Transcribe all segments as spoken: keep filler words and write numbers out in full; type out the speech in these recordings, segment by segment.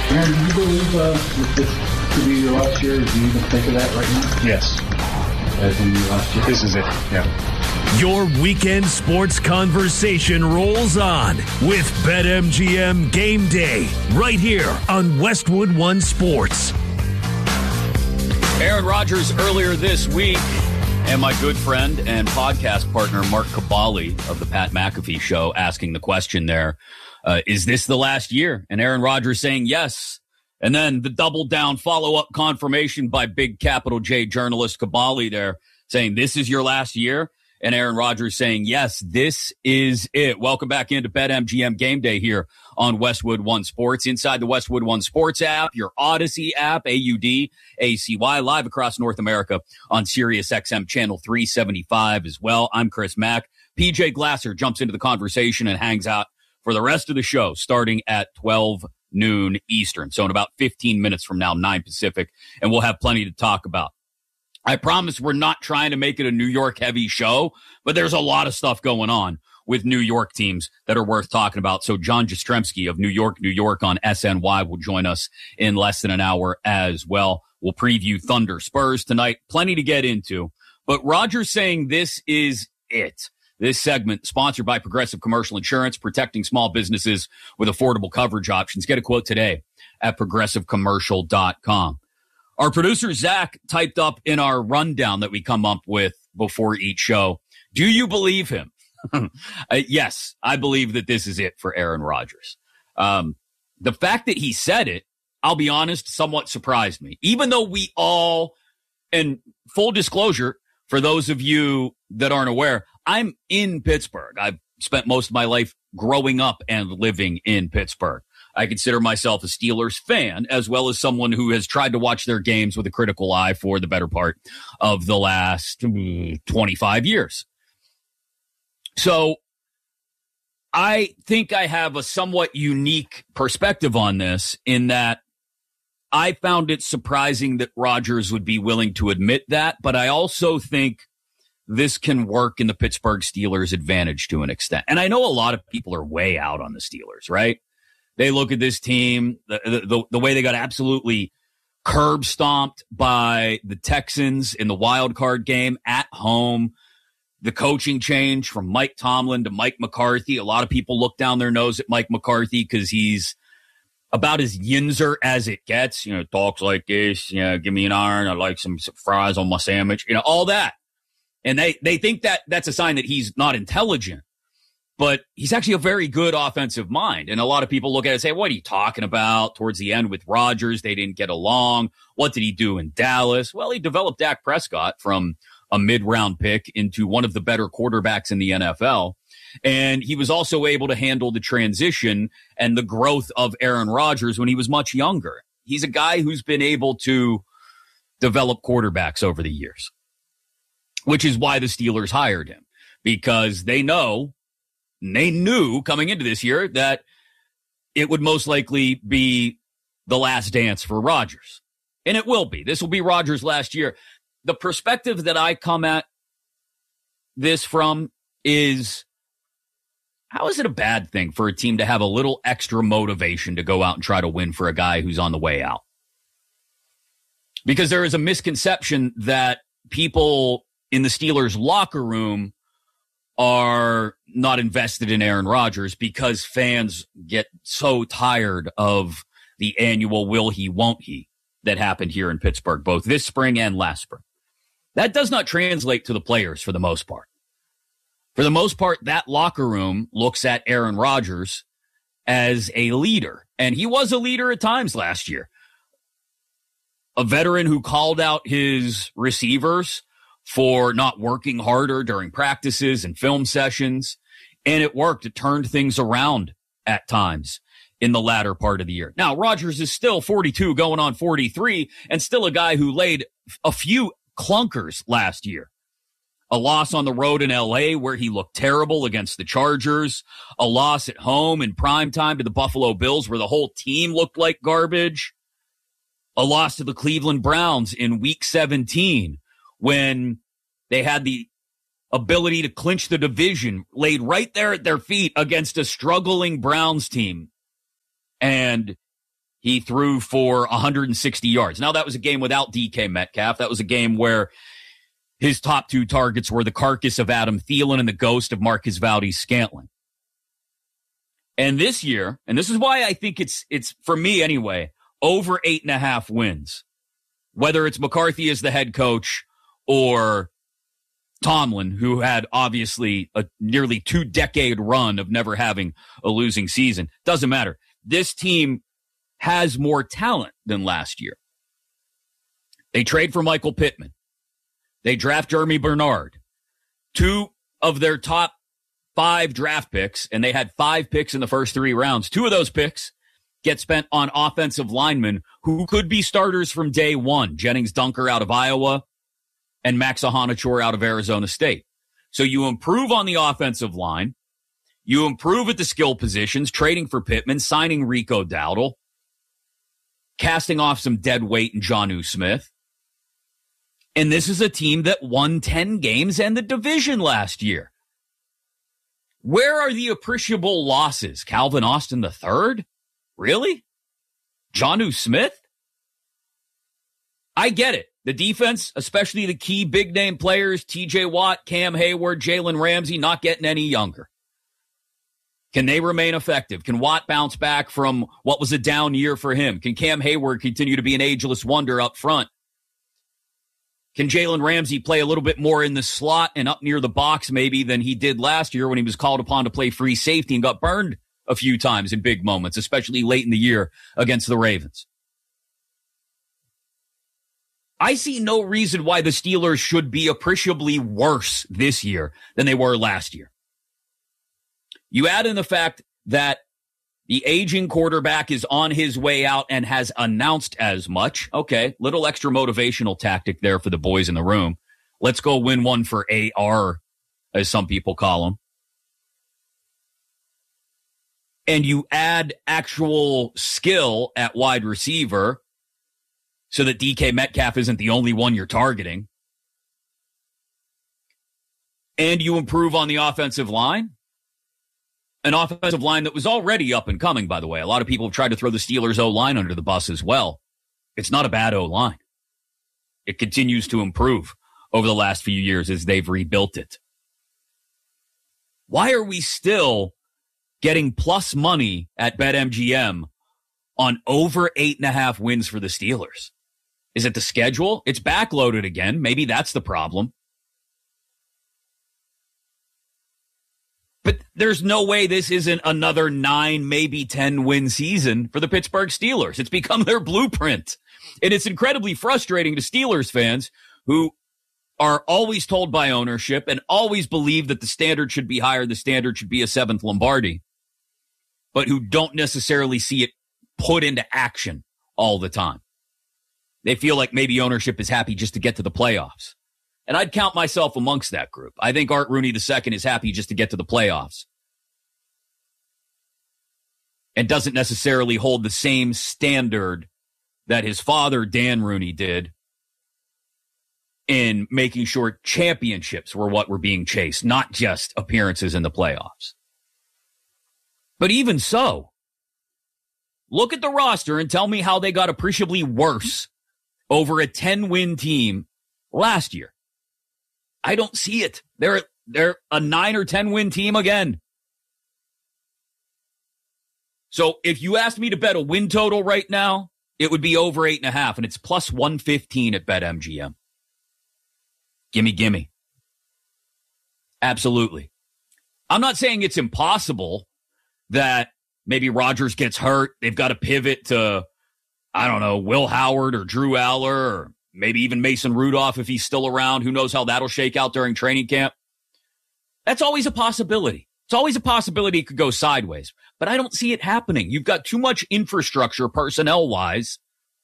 Aaron, do you believe uh, that this could be your last year? Do you even think of that right now? Yes. As in your last year? This is it, yeah. Your weekend sports conversation rolls on with BetMGM Game Day right here on Westwood One Sports. Aaron Rodgers earlier this week, and my good friend and podcast partner Mark Kaboly of the Pat McAfee Show asking the question there, uh, is this the last year? And Aaron Rodgers saying yes. And then the double down follow-up confirmation by big capital J journalist Kaboly there saying this is your last year. And Aaron Rodgers saying, yes, this is it. Welcome back into BetMGM Game Day here on Westwood One Sports. Inside the Westwood One Sports app, your Odyssey app, A U D A C Y, live across North America on Sirius X M Channel three seventy-five as well. I'm Chris Mack. P J Glasser jumps into the conversation and hangs out for the rest of the show starting at twelve noon Eastern. So in about fifteen minutes from now, nine Pacific, and we'll have plenty to talk about. I promise we're not trying to make it a New York heavy show, but there's a lot of stuff going on with New York teams that are worth talking about. So John Jastrzemski of New York, New York on S N Y will join us in less than an hour as well. We'll preview Thunder Spurs tonight. Plenty to get into, but Rodgers saying this is it. This segment sponsored by Progressive Commercial Insurance, protecting small businesses with affordable coverage options. Get a quote today at progressive commercial dot com. Our producer, Zach, typed up in our rundown that we come up with before each show, do you believe him? uh, yes, I believe that this is it for Aaron Rodgers. Um, the fact that he said it, I'll be honest, somewhat surprised me. Even though we all, and full disclosure, for those of you that aren't aware, I'm in Pittsburgh. I've spent most of my life growing up and living in Pittsburgh. I consider myself a Steelers fan, as well as someone who has tried to watch their games with a critical eye for the better part of the last twenty-five years. So I think I have a somewhat unique perspective on this in that I found it surprising that Rodgers would be willing to admit that, but I also think this can work in the Pittsburgh Steelers' advantage to an extent. And I know a lot of people are way out on the Steelers, right? They look at this team, the, the, the way they got absolutely curb stomped by the Texans in the wild card game at home, the coaching change from Mike Tomlin to Mike McCarthy. A lot of people look down their nose at Mike McCarthy because he's about as yinzer as it gets. You know, talks like this, you know, give me an iron. I like some, some fries on my sandwich, you know, all that. And they, they think that that's a sign that he's not intelligent. But he's actually a very good offensive mind. And a lot of people look at it and say, what are you talking about? Towards the end with Rodgers, they didn't get along. What did he do in Dallas? Well, he developed Dak Prescott from a mid-round pick into one of the better quarterbacks in the N F L. And he was also able to handle the transition and the growth of Aaron Rodgers when he was much younger. He's a guy who's been able to develop quarterbacks over the years, which is why the Steelers hired him, because they know They knew coming into this year that it would most likely be the last dance for Rodgers. And it will be. This will be Rodgers' last year. The perspective that I come at this from is, how is it a bad thing for a team to have a little extra motivation to go out and try to win for a guy who's on the way out? Because there is a misconception that people in the Steelers locker room are not invested in Aaron Rodgers because fans get so tired of the annual will he, won't he that happened here in Pittsburgh, both this spring and last spring. That does not translate to the players for the most part. For the most part, that locker room looks at Aaron Rodgers as a leader, and he was a leader at times last year. A veteran who called out his receivers for not working harder during practices and film sessions. And it worked. It turned things around at times in the latter part of the year. Now, Rodgers is still forty-two going on forty-three and still a guy who laid a few clunkers last year. A loss on the road in L A where he looked terrible against the Chargers. A loss at home in primetime to the Buffalo Bills where the whole team looked like garbage. A loss to the Cleveland Browns in week seventeen when they had the ability to clinch the division laid right there at their feet against a struggling Browns team. And he threw for one hundred sixty yards. Now, that was a game without D K Metcalf. That was a game where his top two targets were the carcass of Adam Thielen and the ghost of Marcus Valdes-Scantling. And this year, and this is why I think it's, it's for me anyway, over eight and a half wins. Whether it's McCarthy as the head coach or Tomlin, who had obviously a nearly two-decade run of never having a losing season, doesn't matter. This team has more talent than last year. They trade for Michael Pittman. They draft Jeremy Bernard. Two of their top five draft picks, and they had five picks in the first three rounds. Two of those picks get spent on offensive linemen who could be starters from day one. Jennings Dunker out of Iowa and Max Ahanachour out of Arizona State. So you improve on the offensive line. You improve at the skill positions, trading for Pittman, signing Rico Dowdle, casting off some dead weight in Jonnu Smith. And this is a team that won ten games and the division last year. Where are the appreciable losses? Calvin Austin the third? Really? Jonnu Smith? I get it. The defense, especially the key big-name players, T J Watt, Cam Hayward, Jalen Ramsey, not getting any younger. Can they remain effective? Can Watt bounce back from what was a down year for him? Can Cam Hayward continue to be an ageless wonder up front? Can Jalen Ramsey play a little bit more in the slot and up near the box maybe than he did last year when he was called upon to play free safety and got burned a few times in big moments, especially late in the year against the Ravens? I see no reason why the Steelers should be appreciably worse this year than they were last year. You add in the fact that the aging quarterback is on his way out and has announced as much. Okay, little extra motivational tactic there for the boys in the room. Let's go win one for A R, as some people call him. And you add actual skill at wide receiver so that D K Metcalf isn't the only one you're targeting. And you improve on the offensive line. An offensive line that was already up and coming, by the way. A lot of people have tried to throw the Steelers' O-line under the bus as well. It's not a bad O-line. It continues to improve over the last few years as they've rebuilt it. Why are we still getting plus money at BetMGM on over eight and a half wins for the Steelers? Is it the schedule? It's backloaded again. Maybe that's the problem. But there's no way this isn't another nine, maybe ten win season for the Pittsburgh Steelers. It's become their blueprint. And it's incredibly frustrating to Steelers fans who are always told by ownership and always believe that the standard should be higher, the standard should be a seventh Lombardi, but who don't necessarily see it put into action all the time. They feel like maybe ownership is happy just to get to the playoffs. And I'd count myself amongst that group. I think Art Rooney the second is happy just to get to the playoffs and doesn't necessarily hold the same standard that his father, Dan Rooney, did in making sure championships were what were being chased, not just appearances in the playoffs. But even so, look at the roster and tell me how they got appreciably worse over a ten-win team last year. I don't see it. They're, they're a nine or ten win team again. So if you asked me to bet a win total right now, it would be over eight and a half, and it's plus one fifteen at BetMGM. Gimme, gimme. Absolutely. I'm not saying it's impossible that maybe Rodgers gets hurt. They've got to pivot to, I don't know, Will Howard or Drew Aller or maybe even Mason Rudolph if he's still around. Who knows how that'll shake out during training camp? That's always a possibility. It's always a possibility it could go sideways, but I don't see it happening. You've got too much infrastructure personnel-wise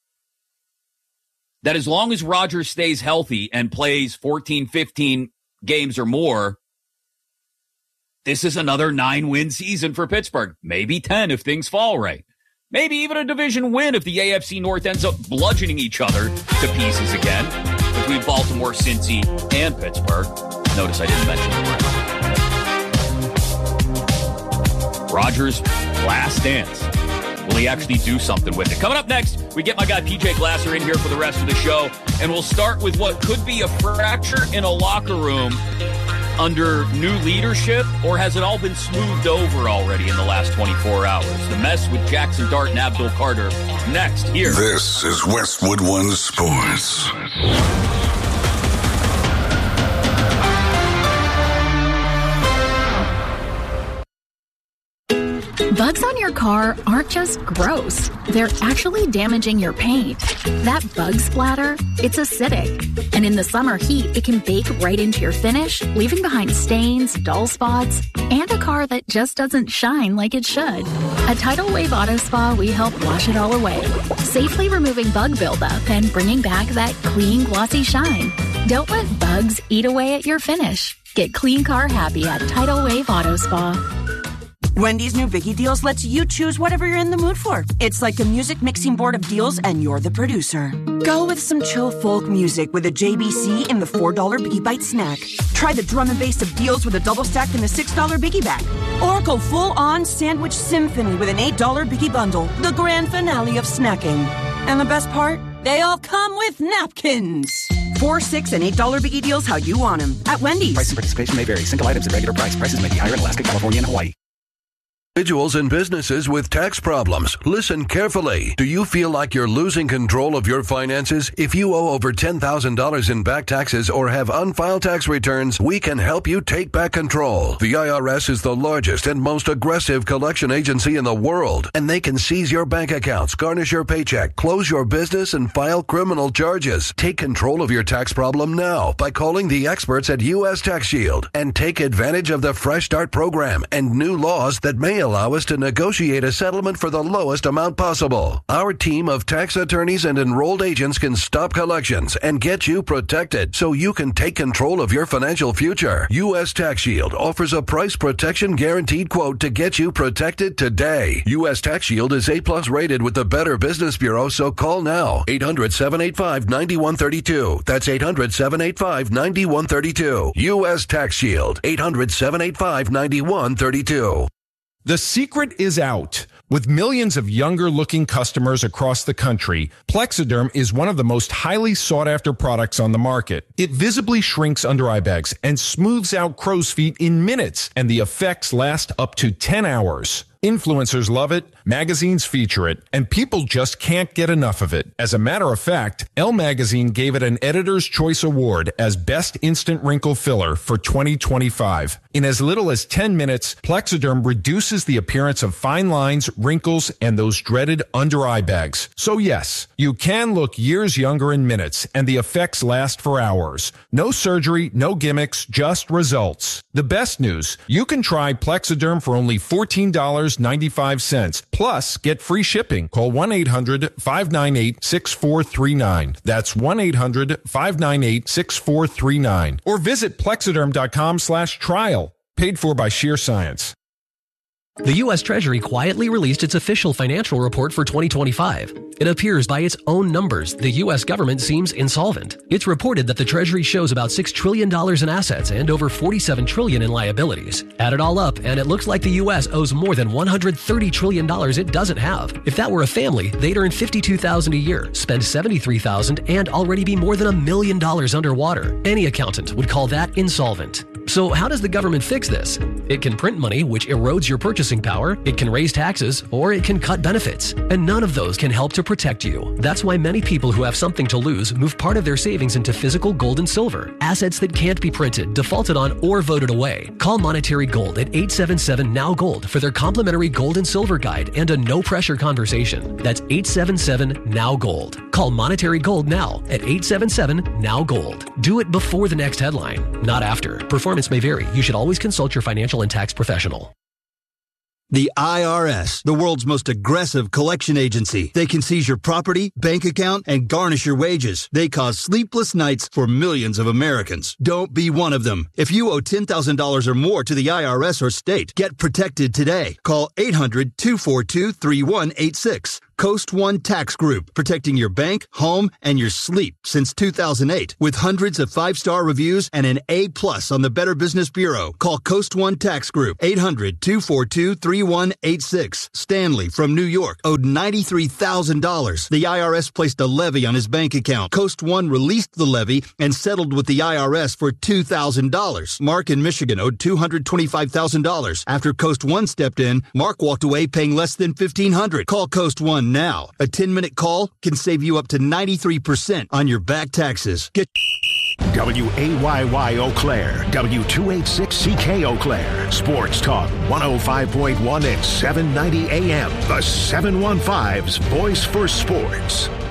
that as long as Rodgers stays healthy and plays fourteen, fifteen games or more, this is another nine-win season for Pittsburgh. Maybe ten if things fall right. Maybe even a division win if the A F C North ends up bludgeoning each other to pieces again between Baltimore, Cincy, and Pittsburgh. Notice I didn't mention the Browns. Rodgers' last dance. Will he actually do something with it? Coming up next, we get my guy P J Glasser in here for the rest of the show, and we'll start with what could be a fracture in a locker room under new leadership, or has it all been smoothed over already in the last twenty-four hours? The mess with Jackson Dart and Abdul Carter next here. This is Westwood One Sports. Bugs on your car aren't just gross. They're actually damaging your paint. That bug splatter, it's acidic. And in the summer heat, it can bake right into your finish, leaving behind stains, dull spots, and a car that just doesn't shine like it should. At Tidal Wave Auto Spa, we help wash it all away, safely removing bug buildup and bringing back that clean, glossy shine. Don't let bugs eat away at your finish. Get clean car happy at Tidal Wave Auto Spa. Wendy's new Biggie Deals lets you choose whatever you're in the mood for. It's like a music mixing board of deals, and you're the producer. Go with some chill folk music with a J B C in the four dollar Biggie Bite snack. Try the drum and bass of deals with a double stack in the six dollar Biggie Bag. Or go full-on sandwich symphony with an eight dollar Biggie Bundle, the grand finale of snacking. And the best part? They all come with napkins. Four, six, and eight dollar Biggie Deals how you want them at Wendy's. Price and participation may vary. Single items at regular price. Prices may be higher in Alaska, California, and Hawaii. Individuals and businesses with tax problems, listen carefully. Do you feel like you're losing control of your finances? If you owe over ten thousand dollars in back taxes or have unfiled tax returns, we can help you take back control. The I R S is the largest and most aggressive collection agency in the world, and they can seize your bank accounts, garnish your paycheck, close your business, and file criminal charges. Take control of your tax problem now by calling the experts at U S Tax Shield and take advantage of the Fresh Start program and new laws that may allow us to negotiate a settlement for the lowest amount possible. Our team of tax attorneys and enrolled agents can stop collections and get you protected so you can take control of your financial future. U S Tax Shield offers a price protection guaranteed quote to get you protected today. U S Tax Shield is A plus rated with the Better Business Bureau, so call now. eight hundred, seven eight five, nine one three two. That's eight hundred, seven eight five, nine one three two. U S Tax Shield. eight hundred, seven eight five, nine one three two. The secret is out. With millions of younger-looking customers across the country, Plexiderm is one of the most highly sought-after products on the market. It visibly shrinks under-eye bags and smooths out crow's feet in minutes, and the effects last up to ten hours. Influencers love it, magazines feature it, and people just can't get enough of it. As a matter of fact, Elle Magazine gave it an Editor's Choice Award as Best Instant Wrinkle Filler for twenty twenty-five. In as little as ten minutes, Plexiderm reduces the appearance of fine lines, wrinkles, and those dreaded under-eye bags. So yes, you can look years younger in minutes, and the effects last for hours. No surgery, no gimmicks, just results. The best news, you can try Plexiderm for only fourteen dollars and ninety-five cents. Plus, get free shipping. Call one eight hundred, five nine eight, six four three nine. That's one eight hundred, five nine eight, six four three nine. Or visit plexiderm.com slash trial. Paid for by Sheer Science. The U S Treasury quietly released its official financial report for twenty twenty-five. It appears by its own numbers, the U S government seems insolvent. It's reported that the Treasury shows about six trillion dollars in assets and over forty-seven trillion dollars in liabilities. Add it all up, and it looks like the U S owes more than one hundred thirty trillion dollars it doesn't have. If that were a family, they'd earn fifty-two thousand dollars a year, spend seventy-three thousand dollars, and already be more than a million dollars underwater. Any accountant would call that insolvent. So how does the government fix this? It can print money, which erodes your purchasing power, it can raise taxes, or it can cut benefits. And none of those can help to protect you. That's why many people who have something to lose move part of their savings into physical gold and silver, assets that can't be printed, defaulted on, or voted away. Call Monetary Gold at eight seven seven, N O W Gold for their complimentary gold and silver guide and a no-pressure conversation. That's eight seven seven, N O W Gold. Call Monetary Gold now at eight seven seven, N O W Gold. Do it before the next headline, not after. Performance may vary. You should always consult your financial and tax professional. The I R S, the world's most aggressive collection agency. They can seize your property, bank account, and garnish your wages. They cause sleepless nights for millions of Americans. Don't be one of them. If you owe ten thousand dollars or more to the I R S or state, get protected today. Call eight hundred, two four two, three one eight six. Coast One Tax Group, protecting your bank, home, and your sleep since two thousand eight. With hundreds of five-star reviews and an A plus on the Better Business Bureau. Call Coast One Tax Group, eight hundred, two four two, three one eight six. Stanley from New York owed ninety-three thousand dollars. The I R S placed a levy on his bank account. Coast One released the levy and settled with the I R S for two thousand dollars. Mark in Michigan owed two hundred twenty-five thousand dollars. After Coast One stepped in, Mark walked away paying less than fifteen hundred dollars. Call Coast One now. A ten-minute call can save you up to ninety-three percent on your back taxes. Get W A Y Y Eau Claire, W two eighty-six C K Eau Claire, Sports Talk one oh five point one and seven ninety A M, the seven one five's voice for sports.